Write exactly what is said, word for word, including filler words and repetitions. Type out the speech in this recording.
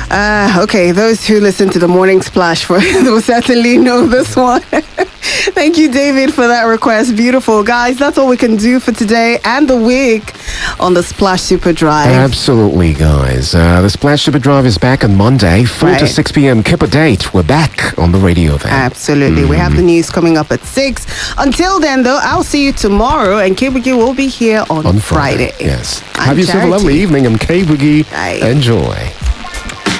Uh, okay, those who listen to the Morning Splash for will certainly know this one. Thank you, David, for that request. Beautiful. Guys, that's all we can do for today and the week on the Splash Super Drive. Absolutely, guys. Uh, the Splash Super Drive is back on Monday, four Right. to six p.m. Keep a date. We're back on the radio then. Absolutely. We have the news coming up at six. Until then, though, I'll see you tomorrow, and K B G will be here on, On Friday. Yes. I'm Have yourself a Charity. lovely evening, and K Boogie. Bye. Enjoy.